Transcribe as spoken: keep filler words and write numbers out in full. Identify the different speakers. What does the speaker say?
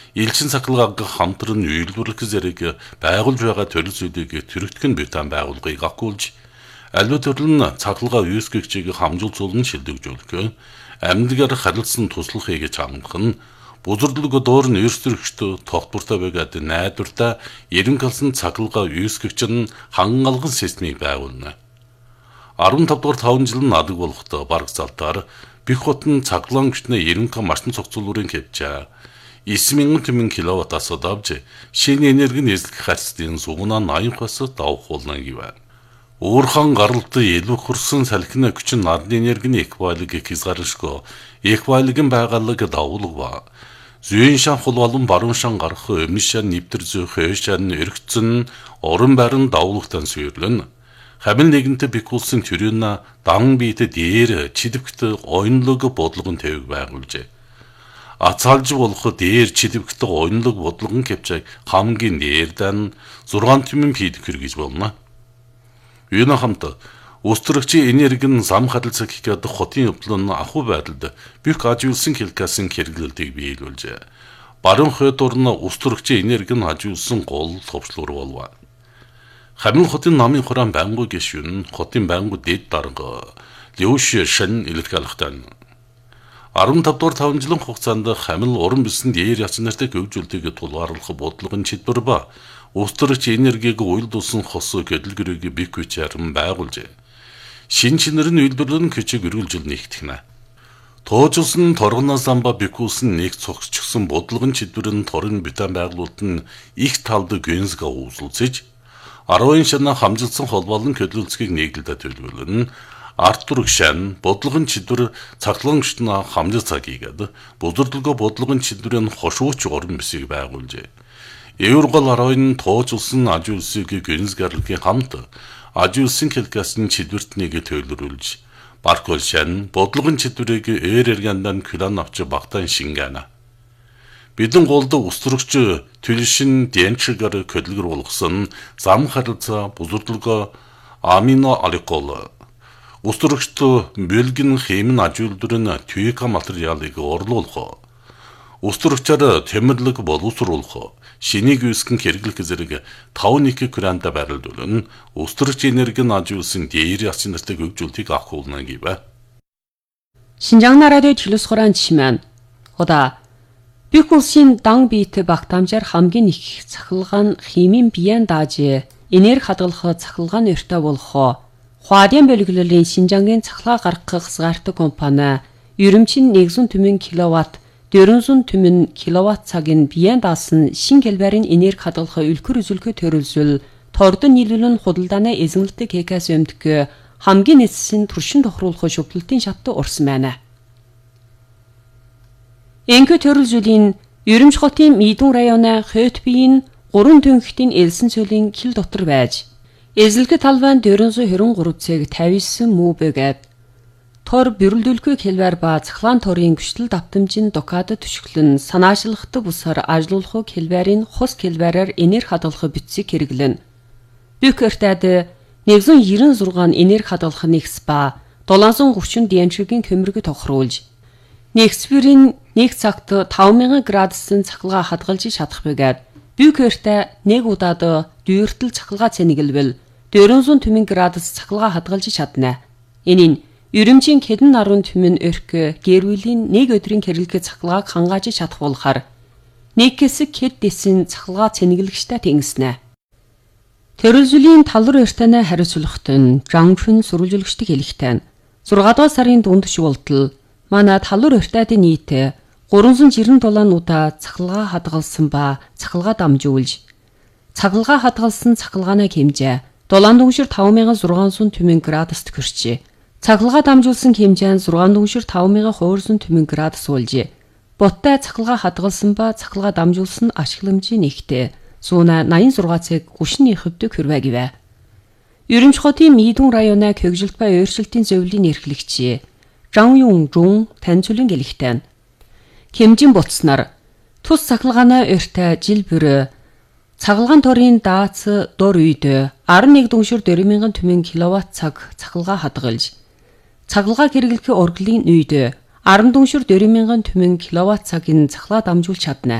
Speaker 1: элчин цахилгааг хамтран үйлдвэрлэх зэрэг байгуулж байгаа төрөл зүйлийг төрөгдөх нь бетан байгууллагыг агуулж аливаа төрөл нь цахилгаан үүсгэгчийг хамжуулцуулан шилдэгжүүлэх, амьдгаар харилцсан туслахыг чамдах нь бузардлыг доор нь эрсдэрэгчд тогтвортой байгаад найдвартай эренх алсан цахилгаан үүсгэгч нь хангалган системийг байгуулна. арван тав дугаар таван жил нь надаг болохдоо бараг залтаар Бэх хотын цахилгаан хүчний эренх машин цогцлуурын хэмжээ девять мянган тэмэн киловаттаас давж шинэ энергийн эзлэх харьцын сугнаа наймахаас давхуулна гэв. Уурхан гаралтай илүү хөрсөн салхины хүч нь нарны энергийн эквайлыг хязгааршгүй эквайлгийн байгалыг давуулга ба зүйн шан хул болон баруун шан гарах өмнө шан нэвтэр зөөх шан өргөцсөн орон байран давуулагтан суйрлэн хамил нэгэнтэй бикулсын төрийн дан биет дээр чидэвхт ойнлог бодлогон тавиг байгуулжээ. Ацаалж болох дээр чидэвхт ойнлог бодлогон кэвчэг хамгийн дээрдэн зургаан тэмэн пид хэрэгж болно. Юуна хамт устөрөгчийн энергийн зам харилцаг хийгээд хотын явдлын ахуй байдалд бүх ажиулсан хэлкасын хэрэглэлтийг биелүүлжээ. Баруун хойд орн устөрөгчийн энергийн ажиулсан гол товчлуур болов. Хамил хотын намын хураан байнгуй гишүүн хотын байнгуй дэд дарга Леуш шин илэрхийлэхтэн арван тав дугаар таван жилийн хугацаанд хамил уран бисэн дээр яц нартай хөгжүүлэлтийг тулгуурлах бодлогын чидвэр ба устөрөгч энергийг уйлдуулсан хос хөдөлгөөгийг бих хүч харин байгуулжээ. Шин чинэр нь үйлдвэрлэн хүчийг өргөлжил нэгтгэнэ. Тоожулсан торгоно замба бикүүлсэн нэг цогцчихсан бодлогын чидвэр нь торын бетан байгуулалт нь их талд гүнзга үүсэлцэж арван шана хамжилсан холбоолон хөдөлгөлцгийг нийгдэлд төлөвлөн Артур Гшан бодлогын чидвэр цахилгаан хүчний хамжил цагийгээд бузардлага бодлогын чидвэрийн хошууч орон бисийг байгуулжээ. Еврогол арван тоожулсан аж үйлсийг гүнзгарлгийн хамт аж үйлсийн хэлкасын чидвэртнийг төлөвлөж Баркол шан бодлогын чидвэрийг ээр эргандан килон авч багтаан шингана. Бидэн голд устөрөгч төлшин денчгээр хөдөлгөр болгосон зам харилцаа бузардлага амино аликол устөрөгчд бэлгэн хэмн аж үйлдвэрийн түйка материалыг орлуулах, устөрөгчөөр тэмэрлэг боловсруулах, шинийг үүсгэн хэрэглэх зэрэг таван нэг грамд барилдуулан устөрөгч энергийн аж үйлсэн дээр яцны нартай хөгжүүлэлтийг агуулна гэв.
Speaker 2: Шинжаң нарадын төлөс хураан жишмэн ода Бэх улсын дан биет багтаамжаар хамгийн их цахилгаан химийн биеэн дааж энерги хадгалах цахилгаан өртөө болох Хуадын бөлгөлөлийн Шинжангийн цахилгаан гаргах хязгаартай компани ерөмчин нэгдүгээр түмэн киловатт дөрвөн түмэн киловатт цагийн биеэн даасан шин хэлбэрийн энерги хадгалах үлгэр үзүүлэлт төрөлжөл тордон нийлүүлэн худалдааны эзэмлэлтийг хийхээс өмнө хамгийн эцсийн туршин тохируулах шүтлэлтийн шатд урсан байна. Энхэ төрөлжөлийн Ерөмч хотын Мидүн районы Хөтбийн гурван дөнгөхдийн элсэн цөлийн хил дотор байж эзлэхэд талбайн дөрвөн хорин цэг тавьсан муу бэгэд тор бэрэлдүүлэхгүй хэлбэр ба цахлаан торын гүштэл давтамжийн докад төшөглөн санаачлахтай бусаар ажлуулах хэлбэрийн хус хэлбэрээр энерги хадгалах бичсийг хэрэглэн. Бүх өртөд нэгдүгээр девяносто шесть энерги хадгалах нэгс ба долоон гучин диэнчгийн хөмөргө тохируулж Нэгсбэрийн нэг цагт таван мянган градусын цахилгаан хадгалж чадах бэгээд бүх өртөө нэг удаад дүйртэл цахилгаан цэнгэлвэл дөрвөн түмэн градус цахилгаан хадгалж чадна. Энэ нь ерөмчийн хэдэн нарван түмэн өрх гэрүүлийн нэг өдрийн хэрэглэх цахилгааг хангааж чадах болохоор нэг хэсэг хэд дэсэн цахилгаан цэнгэлэгчтэй тэнгиснэ. Төрөлжлийн талвар өртөөнө хариуцлагт нь Жангшин сурвалжуулагчдыг хэлэхтэн зургаан дугаар сарын дунд шуултал манай талвар өртөөдийн нийт гуравсан жирэн долоонуудаа цахилгаан хадгалсан ба цахилгаан дамжуулж цахилгаан хадгалсан цахилгааны хэмжээ долоон дүншир таван мянган зургаан түмэн градуст хүрчээ. Цахилгаан дамжуулсан хэмжээ нь зургаан дүншир таван мянган хуурсан түмэн градус уулжээ. Боттой цахилгаан хадгалсан ба цахилгаан дамжуулсан ашигламжийн нэгтээ сууна восемьдесят шесть цаг гүшний хөвдөг хүрвэ гэвэ. Ерөмч хотын Мидүн районы хөгжилт ба өөрчлөлтийн зөвлөлийн эрхлэгч Жан Юн Жун танилцуулан гэлэхтэн. Хэмжин буцснаар тус цахилгааны өртөө жил бүр цахилгаан торын даац дор үед арван нэг дүншир дөрвөн мянган түмэн киловатт цаг цахилгаан хадгалж цахилгаан хэрэглэх урлагийн үед арван дүншир дөрвөн мянган түмэн киловатт цагийн цахилгаан дамжуулж чадна.